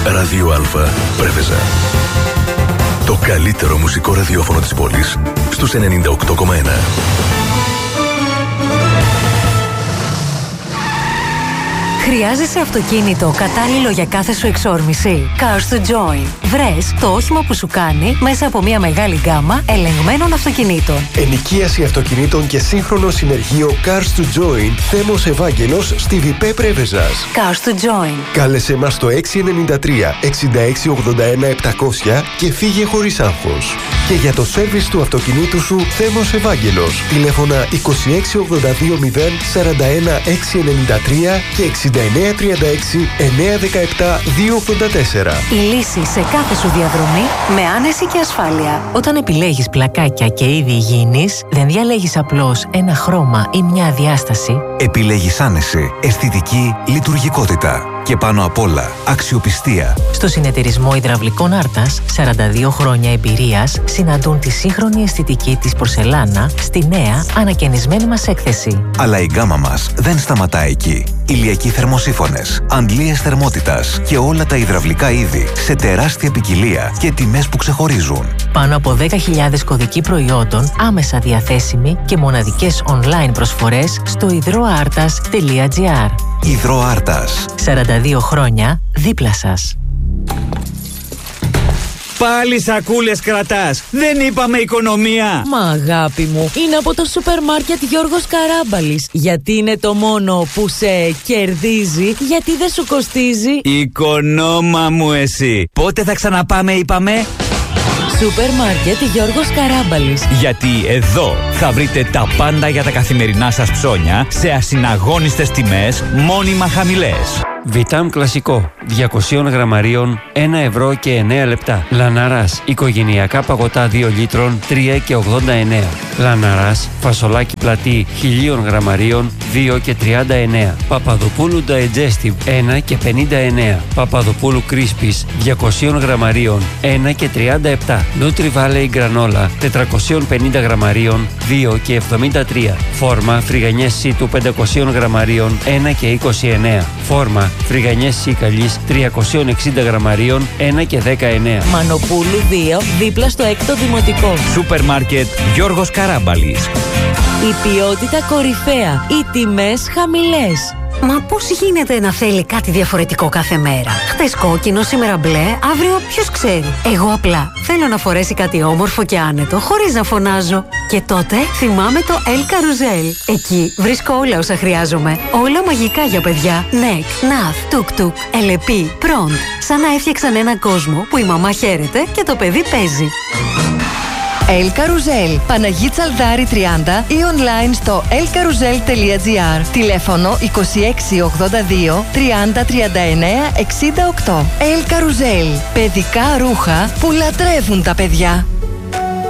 Ράδιο Α, Πρέβεζα. Το καλύτερο μουσικό ραδιόφωνο της πόλης στους 98,1. Χρειάζεσαι αυτοκίνητο κατάλληλο για κάθε σου εξόρμηση? Cars to Join. Βρες το όχημα που σου κάνει μέσα από μια μεγάλη γκάμα ελεγμένων αυτοκινήτων. Ενοικίαση αυτοκινήτων και σύγχρονο συνεργείο Cars to Join. Θέμος Ευάγγελος στη Βιπέ Πρέβεζας. Cars to Join. Κάλεσε μας στο 693 6681 700 και φύγε χωρίς άγχος. Και για το σέρβις του αυτοκινήτου σου, Θέμος Ευάγγελος. Τηλέφωνα 2682 0 41 693 και 6936 917 284. Η λύση σε κάθε σου διαδρομή με άνεση και ασφάλεια. Όταν επιλέγεις πλακάκια και είδη υγιεινής, δεν διαλέγεις απλώς ένα χρώμα ή μια διάσταση. Επιλέγεις άνεση, αισθητική, λειτουργικότητα και πάνω απ' όλα αξιοπιστία. Στο Συνεταιρισμό Υδραυλικών Άρτας, 42 χρόνια εμπειρίας συναντούν τη σύγχρονη αισθητική της πορσελάνα στη νέα ανακαινισμένη μας έκθεση. Αλλά η γκάμα μας δεν σταματά εκεί. Ηλιακοί θερμοσύφωνες, αντλίες θερμότητας και όλα τα υδραυλικά είδη σε τεράστια ποικιλία και τιμές που ξεχωρίζουν. Πάνω από 10.000 κωδικοί προϊόντων άμεσα διαθέσιμοι και μοναδικές online προσφορές στο hydroartas.gr. Hydroartas. 42 χρόνια δίπλα σας. Πάλι σακούλες κρατάς. Δεν είπαμε οικονομία. Μα αγάπη μου, είναι από το σούπερ μάρκετ Γιώργος Καράμπαλης. Γιατί είναι το μόνο που σε κερδίζει, γιατί δεν σου κοστίζει. Οικονόμα μου εσύ. Πότε θα ξαναπάμε είπαμε? Σούπερ μάρκετ Γιώργος Καράμπαλης. Γιατί εδώ θα βρείτε τα πάντα για τα καθημερινά σας ψώνια σε ασυναγώνιστες τιμές, μόνιμα χαμηλές. Βιτάμ κλασικό 200 γραμμαρίων 1 ευρώ και 9 λεπτά. Λαναράς οικογενειακά παγωτά 2 λίτρων 3 και 89. Λαναράς φασολάκι πλατή 1000 γραμμαρίων 2 και 39. Παπαδοπούλου Digestive 1 και 59. Παπαδοπούλου Crispies 200 γραμμαρίων 1 και 37. Nutri Valley Granola 450 γραμμαρίων 2 και 73. Φόρμα φρυγανιές σίτου 500 γραμμαρίων 1 και 29. Φόρμα φρυγανιές σίκαλης 360 γραμμαρίων 1 και 19. Μανοπούλου 2 δίπλα στο 6ο Δημοτικό. Σούπερ μάρκετ Γιώργος Καράμπαλης. Η ποιότητα κορυφαία, οι τιμές χαμηλές. Μα πώς γίνεται να θέλει κάτι διαφορετικό κάθε μέρα? Χτες κόκκινο, σήμερα μπλε, αύριο ποιος ξέρει. Εγώ απλά θέλω να φορέσει κάτι όμορφο και άνετο, χωρίς να φωνάζω. Και τότε θυμάμαι το El Carousel. Εκεί βρίσκω όλα όσα χρειάζομαι. Όλα μαγικά για παιδιά. Νεκ, Ναθ, Τουκ-Τουκ, Ελεπί, Προντ. Σαν να έφτιαξαν έναν κόσμο που η μαμά χαίρεται και το παιδί παίζει. El Carousel, Παναγί Τσαλδάρη 30 ή online στο elcarousel.gr. Τηλέφωνο 2682 30 39 68. El Carousel, παιδικά ρούχα που λατρεύουν τα παιδιά.